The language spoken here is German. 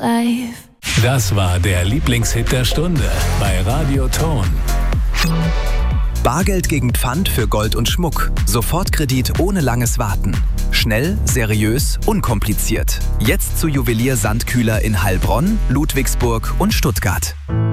life. Das war der Lieblingshit der Stunde bei Radio Ton. Bargeld gegen Pfand für Gold und Schmuck. Sofortkredit ohne langes Warten. Schnell, seriös, unkompliziert. Jetzt zu Juwelier Sandkühler in Heilbronn, Ludwigsburg und Stuttgart.